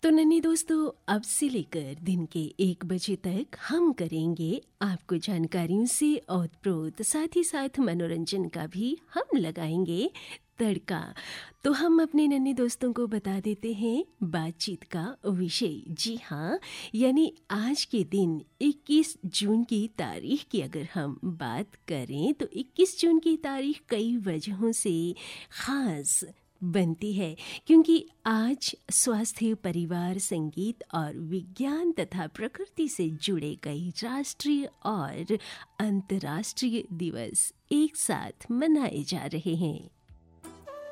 तो नन्हे दोस्तों, अब से लेकर दिन के 1 बजे तक हम करेंगे आपको जानकारियों से ओतप्रोत, साथ ही साथ मनोरंजन का भी हम लगाएंगे तड़का। तो हम अपने नन्हे दोस्तों को बता देते हैं बातचीत का विषय। जी हाँ, यानी आज के दिन 21 जून की तारीख की अगर हम बात करें तो 21 जून की तारीख कई वजहों से ख़ास बनती है, क्योंकि आज स्वास्थ्य, परिवार, संगीत और विज्ञान तथा प्रकृति से जुड़े कई राष्ट्रीय और अंतर्राष्ट्रीय दिवस एक साथ मनाए जा रहे हैं।